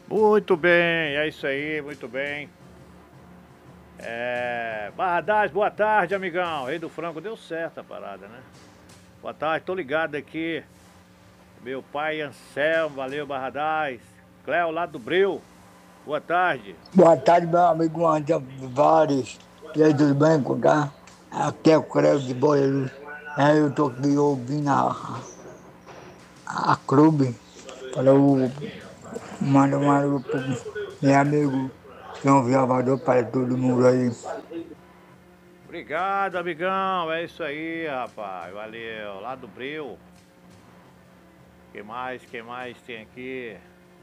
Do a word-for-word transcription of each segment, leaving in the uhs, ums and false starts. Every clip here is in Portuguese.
Muito bem, é isso aí, muito bem. É... Barradás, boa tarde, amigão. Rei do Frango, deu certo a parada, né? Boa tarde, tô ligado aqui. Meu pai Anselmo, valeu, Barradás. Cléo, lá do Bril, boa tarde. Boa tarde, meu amigo André Vares. E aí, tudo bem com cá? Aqui é o Creu de Boiúdo. É, eu tô aqui ouvindo a, a clube para eu mandar um alô pro meu amigo João Viavador para todo mundo aí. Obrigado, amigão, é isso aí, rapaz, valeu. Lá do Bril. Que mais, que mais tem aqui?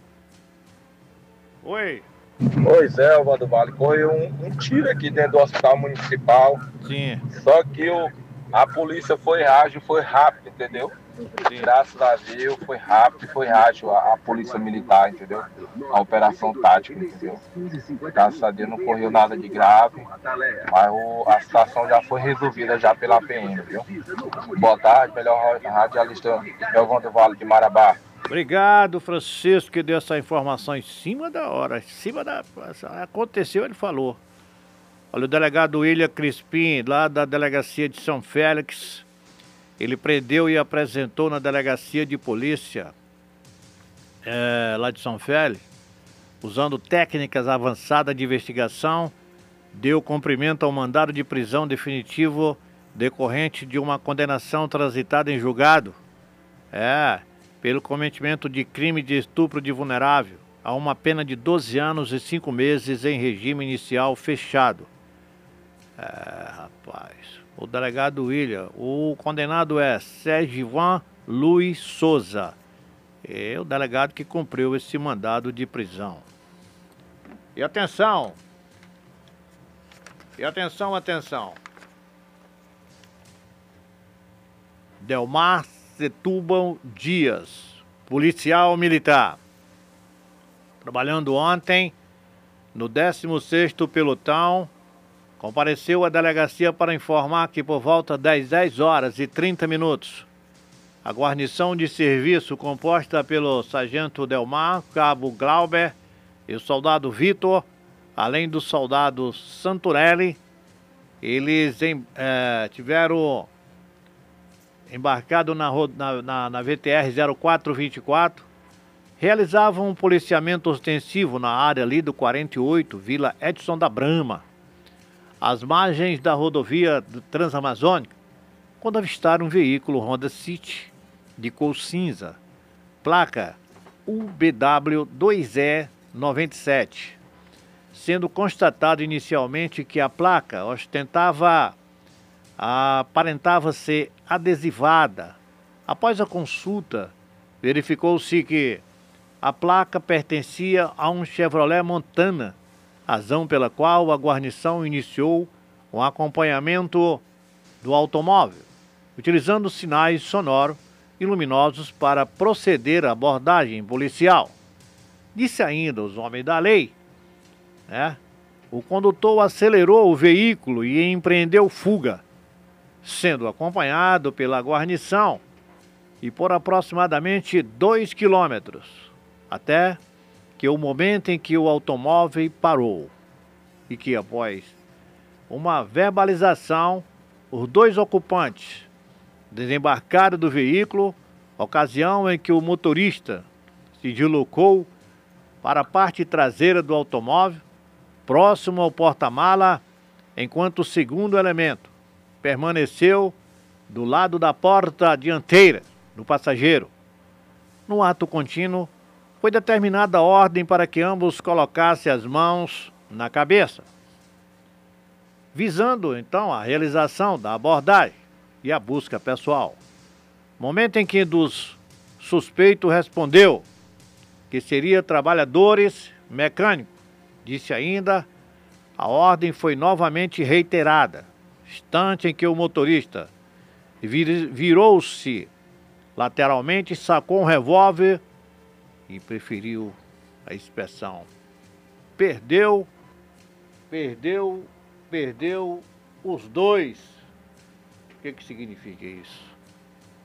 Oi. Pois é, Alva Vale, correu um, um tiro aqui dentro do hospital municipal. Sim. Só que o, a polícia foi ágil, foi rápido, entendeu? Sim. Graças a Deus, foi rápido, foi ágil a, a polícia militar, entendeu? A operação tática, entendeu? Graças a Deus não correu nada de grave, mas o, a situação já foi resolvida já pela P M, viu? Boa tarde, melhor radialista Elvando Vale de Marabá. Obrigado, Francisco, que deu essa informação em cima da hora, em cima da... Aconteceu, ele falou. Olha, o delegado William Crispim, lá da delegacia de São Félix, ele prendeu e apresentou na delegacia de polícia, é, lá de São Félix, usando técnicas avançadas de investigação, deu cumprimento ao mandado de prisão definitivo decorrente de uma condenação transitada em julgado. É... pelo cometimento de crime de estupro de vulnerável, a uma pena de doze anos e cinco meses em regime inicial fechado. É, rapaz, o delegado William, o condenado é Sergivan Luiz Souza, é o delegado que cumpriu esse mandado de prisão. E atenção, e atenção, atenção. Delmar Setúbal Dias, policial militar, trabalhando ontem no décimo sexto Pelotão, compareceu à delegacia para informar que por volta das dez horas e trinta minutos, a guarnição de serviço composta pelo sargento Delmar, cabo Glauber e o soldado Vitor, além do soldado Santurelli, eles é, tiveram... embarcado na, na, na V T R zero quatro vinte e quatro, realizavam um policiamento ostensivo na área ali do quarenta e oito, Vila Edson da Brama, às margens da rodovia Transamazônica, quando avistaram um veículo Honda City de cor cinza, placa U B W dois E noventa e sete, sendo constatado inicialmente que a placa ostentava... aparentava ser adesivada. Após a consulta, verificou-se que a placa pertencia a um Chevrolet Montana, razão pela qual a guarnição iniciou um acompanhamento do automóvel, utilizando sinais sonoros e luminosos para proceder à abordagem policial. Disse ainda os homens da lei, né? O condutor acelerou o veículo e empreendeu fuga, sendo acompanhado pela guarnição e por aproximadamente dois quilômetros, até que o momento em que o automóvel parou e que, após uma verbalização, os dois ocupantes desembarcaram do veículo, ocasião em que o motorista se deslocou para a parte traseira do automóvel, próximo ao porta-mala, enquanto o segundo elemento permaneceu do lado da porta dianteira do passageiro. No ato contínuo, foi determinada a ordem para que ambos colocassem as mãos na cabeça, visando então a realização da abordagem e a busca pessoal. Momento em que dos suspeito respondeu que seria trabalhadores mecânicos. Disse ainda, a ordem foi novamente reiterada, instante em que o motorista vir, virou-se lateralmente, sacou um revólver e preferiu a expressão. Perdeu, perdeu, perdeu os dois. O que que significa isso?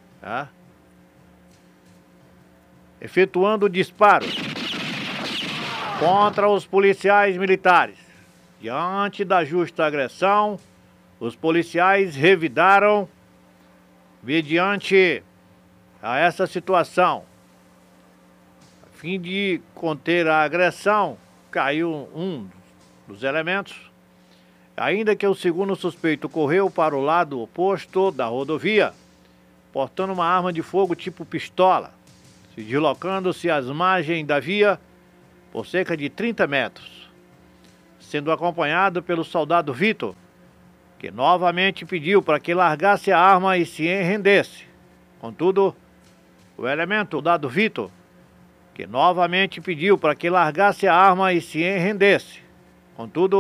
Ah? Efetuando o disparo, contra os policiais militares. Diante da justa agressão, os policiais revidaram mediante a essa situação. A fim de conter a agressão, caiu um dos elementos, ainda que o segundo suspeito correu para o lado oposto da rodovia, portando uma arma de fogo tipo pistola, se deslocando-se às margens da via por cerca de trinta metros, sendo acompanhado pelo soldado Vitor, que novamente pediu para que largasse a arma e se rendesse. Contudo, o elemento, o soldado Vitor, que novamente pediu para que largasse a arma e se rendesse. Contudo,